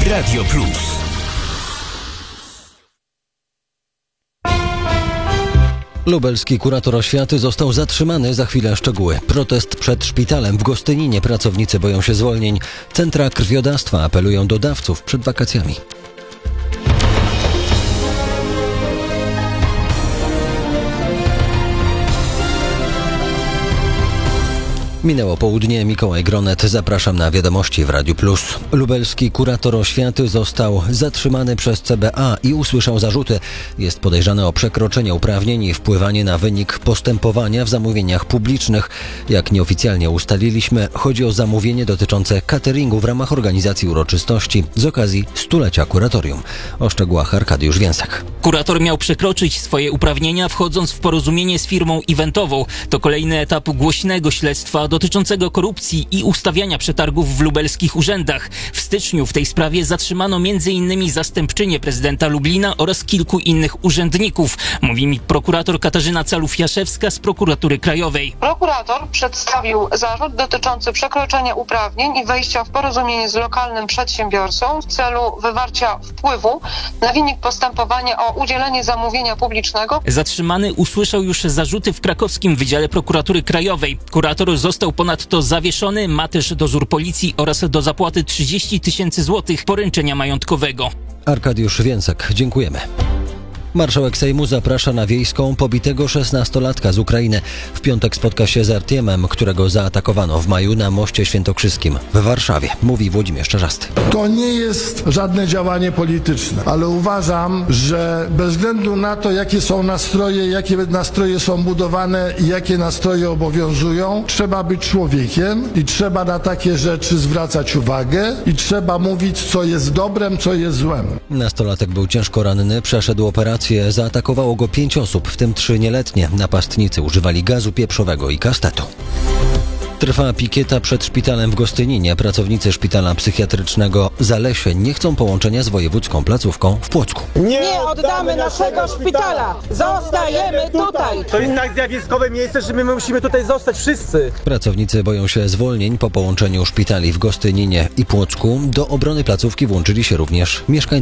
Radio Plus. Lubelski kurator oświaty został zatrzymany. Za chwilę szczegóły. Protest przed szpitalem w Gostyninie. Pracownicy boją się zwolnień. Centra krwiodawstwa apelują do dawców przed wakacjami. Minęło południe, Mikołaj Gronet, zapraszam na wiadomości w Radiu Plus. Lubelski kurator oświaty został zatrzymany przez CBA i usłyszał zarzuty. Jest podejrzany o przekroczenie uprawnień i wpływanie na wynik postępowania w zamówieniach publicznych. Jak nieoficjalnie ustaliliśmy, chodzi o zamówienie dotyczące cateringu w ramach organizacji uroczystości z okazji 100-lecia kuratorium. O szczegółach Arkadiusz Więcek. Kurator miał przekroczyć swoje uprawnienia, wchodząc w porozumienie z firmą eventową. To kolejny etap głośnego śledztwa dotyczącego korupcji i ustawiania przetargów w lubelskich urzędach. W styczniu w tej sprawie zatrzymano m.in. zastępczynię prezydenta Lublina oraz kilku innych urzędników. Mówi mi prokurator Katarzyna Calów-Jaszewska z Prokuratury Krajowej. Prokurator przedstawił zarzut dotyczący przekroczenia uprawnień i wejścia w porozumienie z lokalnym przedsiębiorcą w celu wywarcia wpływu na wynik postępowania o udzielenie zamówienia publicznego. Zatrzymany usłyszał już zarzuty w krakowskim Wydziale Prokuratury Krajowej. Kurator został ponadto zawieszony, ma też dozór policji oraz do zapłaty 30 000 złotych poręczenia majątkowego. Arkadiusz Więcek, dziękujemy. Marszałek Sejmu zaprasza na wiejską pobitego 16-latka z Ukrainy. W piątek spotka się z Artiemem, którego zaatakowano w maju na Moście Świętokrzyskim w Warszawie, mówi Włodzimierz Czarzasty. To nie jest żadne działanie polityczne, ale uważam, że bez względu na to, jakie są nastroje, jakie nastroje są budowane i jakie nastroje obowiązują, trzeba być człowiekiem i trzeba na takie rzeczy zwracać uwagę i trzeba mówić, co jest dobrem, co jest złem. Nastolatek był ciężko ranny, przeszedł operację. Zaatakowało go 5 osób, w tym 3 nieletnie. Napastnicy używali gazu pieprzowego i kastetu. Trwa pikieta przed szpitalem w Gostyninie. Pracownicy szpitala psychiatrycznego Zalesie nie chcą połączenia z wojewódzką placówką w Płocku. Nie oddamy naszego szpitala! Zostajemy tutaj! To jest tak zjawiskowe miejsce, że my musimy tutaj zostać wszyscy. Pracownicy boją się zwolnień po połączeniu szpitali w Gostyninie i Płocku. Do obrony placówki włączyli się również mieszkańcy